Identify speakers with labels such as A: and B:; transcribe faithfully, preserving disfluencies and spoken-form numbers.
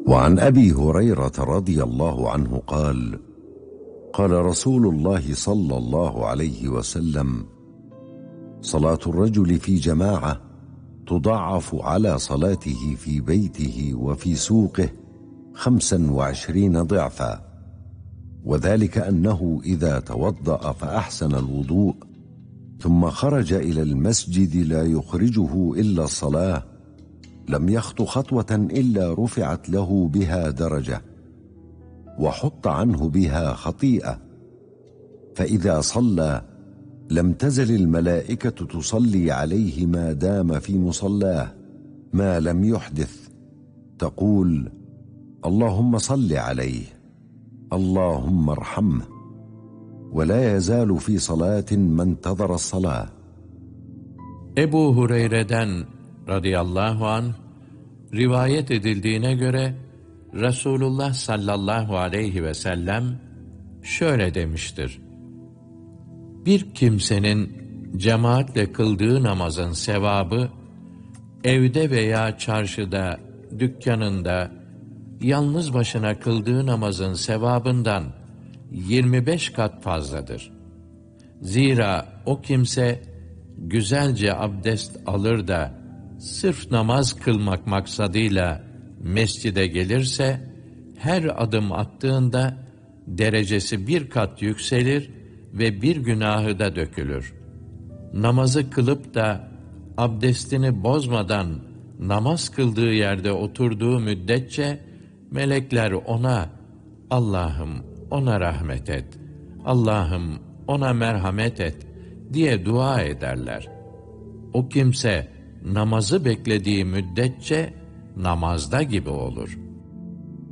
A: وعن أبي هريرة رضي الله عنه قال: قال رسول الله صلى الله عليه وسلم: صلاة الرجل في جماعة تضاعف على صلاته في بيته وفي سوقه خمسا وعشرين ضعفا، وذلك أنه إذا توضأ فأحسن الوضوء ثم خرج إلى المسجد لا يخرجه إلا الصلاة لم يخط خطوة إلا رفعت له بها درجة وحط عنه بها خطيئة، فإذا صلى لم تزل الملائكة تصلي عليه ما دام في مصلاه ما لم يحدث، تقول: اللهم صل عليه، اللهم ارحمه، ولا يزال في صلاة ما انتظر الصلاة.
B: Ebu Hureyre'den radıyallahu anh rivayet edildiğine göre Resulullah sallallahu aleyhi ve sellem şöyle demiştir: bir kimsenin cemaatle kıldığı namazın sevabı evde veya çarşıda, dükkanında yalnız başına kıldığı namazın sevabından yirmi beş kat fazladır. Zira o kimse güzelce abdest alır da sırf namaz kılmak maksadıyla mescide gelirse, her adım attığında derecesi bir kat yükselir ve bir günahı da dökülür. Namazı kılıp da abdestini bozmadan namaz kıldığı yerde oturduğu müddetçe melekler ona "Allah'ım ona rahmet et, Allah'ım ona merhamet et" diye dua ederler. O kimse namazı beklediği müddetçe namazda gibi olur.